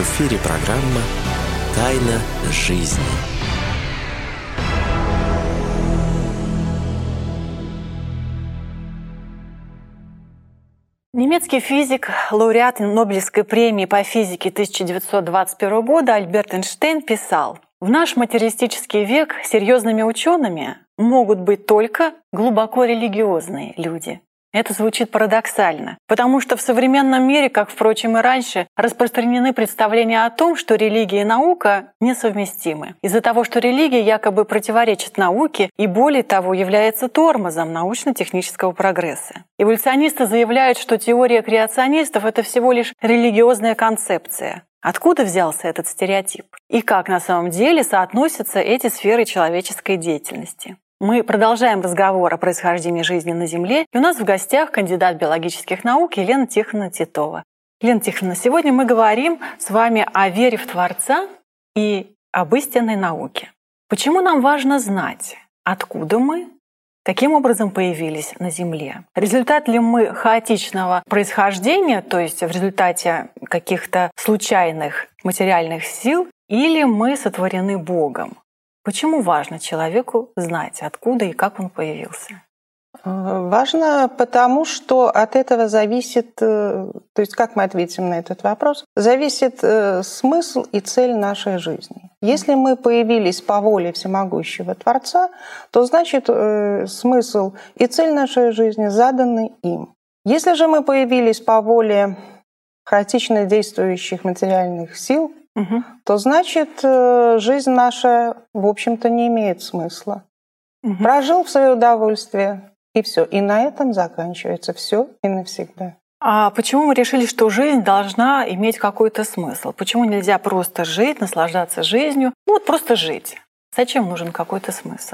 В эфире программа «Тайна жизни». Немецкий физик, лауреат Нобелевской премии по физике 1921 года Альберт Эйнштейн писал: «В наш материалистический век серьезными учеными могут быть только глубоко религиозные люди». Это звучит парадоксально, потому что в современном мире, как, впрочем, и раньше, распространены представления о том, что религия и наука несовместимы. Из-за того, что религия якобы противоречит науке и, более того, является тормозом научно-технического прогресса. Эволюционисты заявляют, что теория креационистов — это всего лишь религиозная концепция. Откуда взялся этот стереотип? И как на самом деле соотносятся эти сферы человеческой деятельности? Мы продолжаем разговор о происхождении жизни на Земле, и у нас в гостях кандидат биологических наук Елена Тихоновна Титова. Елена Тихоновна, сегодня мы говорим с вами о вере в Творца и об истинной науке. Почему нам важно знать, откуда мы, каким образом появились на Земле? Результат ли мы хаотичного происхождения, то есть в результате каких-то случайных материальных сил, или мы сотворены Богом? Почему важно человеку знать, откуда и как он появился? Важно, потому что от этого зависит, то есть как мы ответим на этот вопрос, зависит смысл и цель нашей жизни. Если мы появились по воле всемогущего Творца, то значит смысл и цель нашей жизни заданы им. Если же мы появились по воле хаотично действующих материальных сил, то значит, жизнь наша, в общем-то, не имеет смысла. Прожил в свое удовольствие, и все. И на этом заканчивается все и навсегда. А почему мы решили, что жизнь должна иметь какой-то смысл? Почему нельзя просто жить, наслаждаться жизнью? Вот просто жить. Зачем нужен какой-то смысл?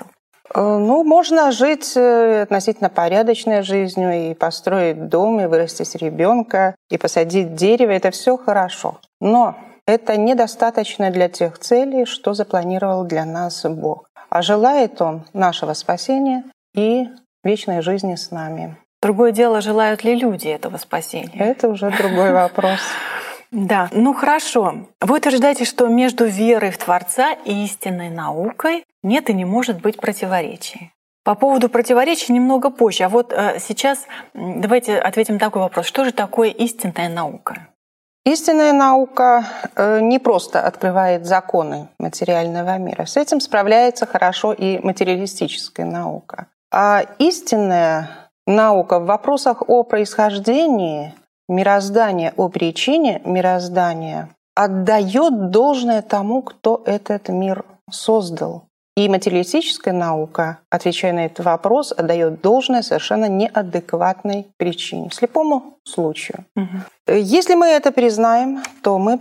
Можно жить относительно порядочной жизнью и построить дом, и вырастить ребенка, и посадить дерево. Это все хорошо. Но это недостаточно для тех целей, что запланировал для нас Бог. А желает Он нашего спасения и вечной жизни с нами. Другое дело, желают ли люди этого спасения? Это уже другой вопрос. Да, хорошо. Вы утверждаете, что между верой в Творца и истинной наукой нет и не может быть противоречий. По поводу противоречий немного позже. А вот сейчас давайте ответим на такой вопрос. Что же такое истинная наука? Истинная наука не просто открывает законы материального мира. С этим справляется хорошо и материалистическая наука. А истинная наука в вопросах о происхождении мироздания, о причине мироздания отдает должное тому, кто этот мир создал. И материалистическая наука, отвечая на этот вопрос, отдает должное совершенно неадекватной причине, слепому случаю. Если мы это признаем, то мы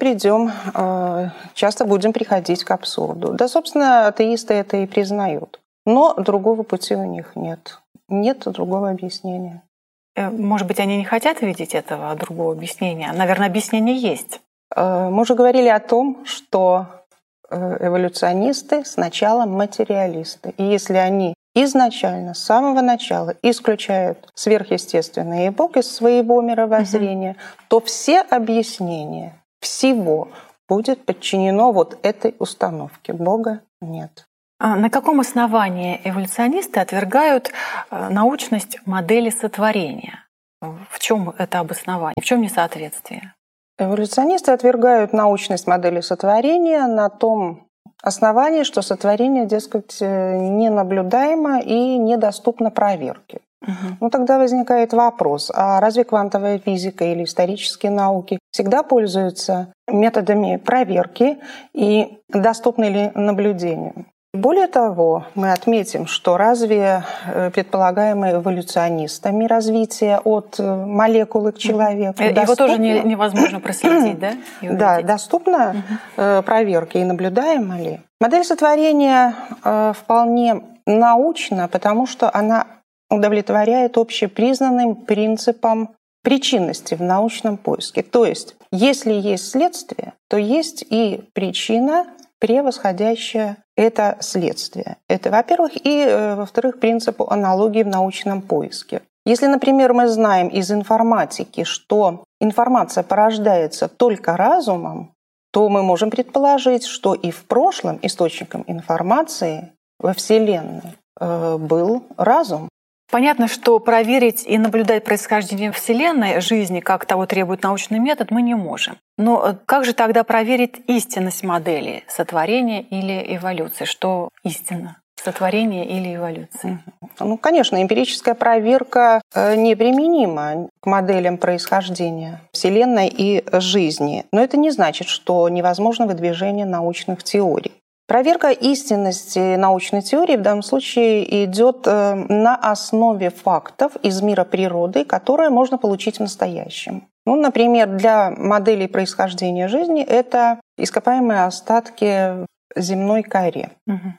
часто будем приходить к абсурду. Да, собственно, атеисты это и признают. Но другого пути у них нет. Нет другого объяснения. Может быть, они не хотят видеть этого другого объяснения? Наверное, объяснение есть. Мы уже говорили о том, что эволюционисты сначала материалисты. И если они изначально, с самого начала исключают сверхъестественное и Бог из своего мировоззрения, то все объяснения всего будет подчинено вот этой установке. Бога нет. На каком основании эволюционисты отвергают научность модели сотворения? В чем это обоснование? В чем несоответствие? Эволюционисты отвергают научность модели сотворения на том основании, что сотворение, дескать, ненаблюдаемо и недоступно проверке. Тогда возникает вопрос, а разве квантовая физика или исторические науки всегда пользуются методами проверки и доступны ли наблюдению? Более того, мы отметим, что разве предполагаемое эволюционистами развитие от молекулы к человеку его тоже невозможно проследить, да? Да, доступно проверке и наблюдаемо ли? Модель сотворения вполне научна, потому что она удовлетворяет общепризнанным принципам причинности в научном поиске. То есть, если есть следствие, то есть и причина, превосходящая это следствие. Это, во-первых, и, во-вторых, принципу аналогии в научном поиске. Если, например, мы знаем из информатики, что информация порождается только разумом, то мы можем предположить, что и в прошлом источником информации во Вселенной был разум. Понятно, что проверить и наблюдать происхождение Вселенной, жизни, как того требует научный метод, мы не можем. Но как же тогда проверить истинность модели сотворения или эволюции? Что истина? Сотворение или эволюция? Конечно, эмпирическая проверка неприменима к моделям происхождения Вселенной и жизни. Но это не значит, что невозможно выдвижение научных теорий. Проверка истинности научной теории в данном случае идет на основе фактов из мира природы, которые можно получить в настоящем. Например, для моделей происхождения жизни это ископаемые остатки в земной коре.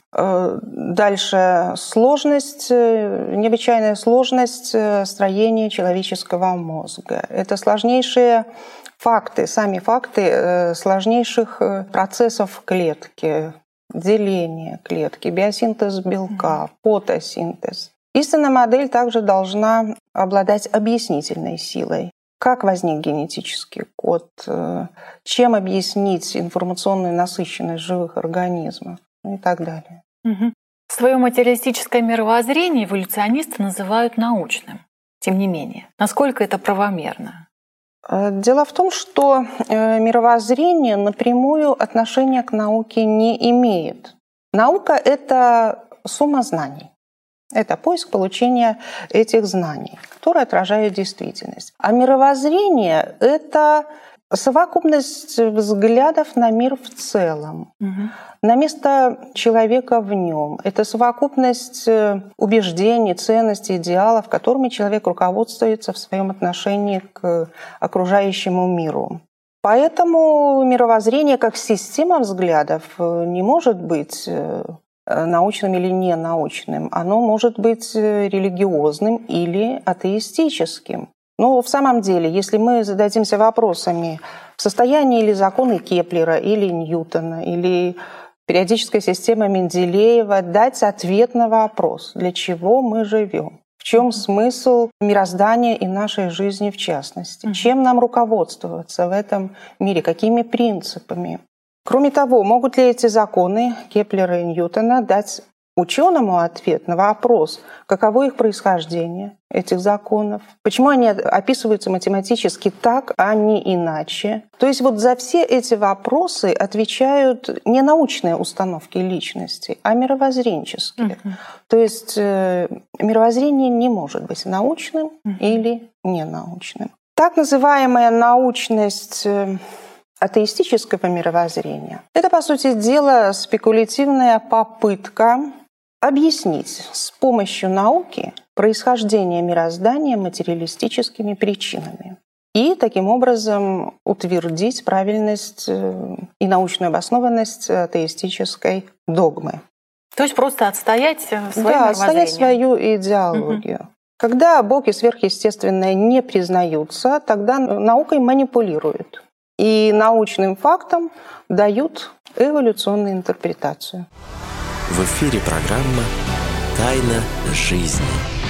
Дальше сложность, необычайная сложность строения человеческого мозга. Это сложнейшие факты, сами факты сложнейших процессов в клетке. Деление клетки, биосинтез белка, фотосинтез. Истинная модель также должна обладать объяснительной силой. Как возник генетический код, чем объяснить информационную насыщенность живых организмов и так далее. Свое материалистическое мировоззрение эволюционисты называют научным. Тем не менее, насколько это правомерно? Дело в том, что мировоззрение напрямую отношения к науке не имеет. Наука – это сумма знаний. Это поиск получения этих знаний, которые отражают действительность. А мировоззрение – это совокупность взглядов на мир в целом, на место человека в нем. Это совокупность убеждений, ценностей, идеалов, которыми человек руководствуется в своем отношении к окружающему миру. Поэтому мировоззрение как система взглядов не может быть научным или ненаучным. Оно может быть религиозным или атеистическим. Но в самом деле, если мы зададимся вопросами, в состоянии ли законы Кеплера или Ньютона, или периодическая система Менделеева дать ответ на вопрос, для чего мы живем, в чем смысл мироздания и нашей жизни в частности, чем нам руководствоваться в этом мире, какими принципами. Кроме того, могут ли эти законы Кеплера и Ньютона дать ученому ответ на вопрос, каково их происхождение, этих законов, почему они описываются математически так, а не иначе. То есть за все эти вопросы отвечают не научные установки личности, а мировоззренческие. То есть мировоззрение не может быть научным или ненаучным. Так называемая научность атеистического мировоззрения – это, по сути дела, спекулятивная попытка объяснить с помощью науки происхождение мироздания материалистическими причинами и таким образом утвердить правильность и научную обоснованность атеистической догмы. То есть просто отстоять свое мировоззрение. Да, отстоять свою идеологию. Когда Бог и сверхъестественное не признаются, тогда наукой манипулируют. И научным фактам дают эволюционную интерпретацию. В эфире программа «Тайна жизни».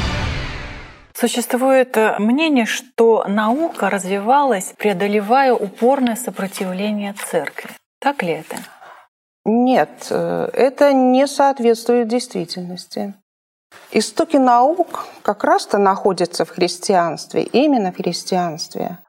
Существует мнение, что наука развивалась, преодолевая упорное сопротивление церкви. Так ли это? Нет, это не соответствует действительности. Истоки наук как раз-то находятся в христианстве, именно в христианстве.